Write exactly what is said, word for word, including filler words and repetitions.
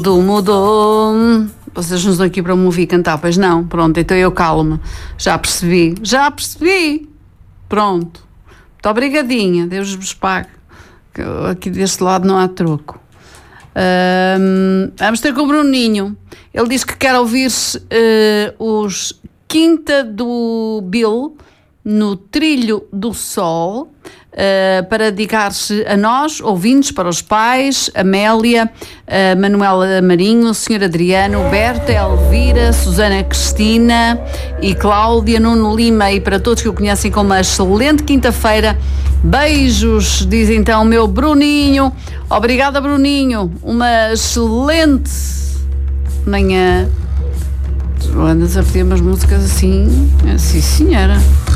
Mudou, mudou. Vocês não estão aqui para me ouvir cantar, pois não? Pronto, então eu calmo. Já percebi, já percebi. Pronto. Muito obrigadinha, Deus vos pague. Aqui deste lado não há troco. Um, vamos ter com o Bruninho. Ele diz que quer ouvir uh, os Quinta do Bill no Trilho do Sol, uh, para dedicar-se a nós, ouvintes, para os pais, Amélia, uh, Manuela Marinho, Senhor Adriano, Berta, Elvira, Susana Cristina e Cláudia, Nuno Lima, e para todos que o conhecem como uma excelente quinta-feira. Beijos, diz então o meu Bruninho. Obrigada, Bruninho. Uma excelente manhã. Tu andas a pedir umas músicas assim, assim, senhora.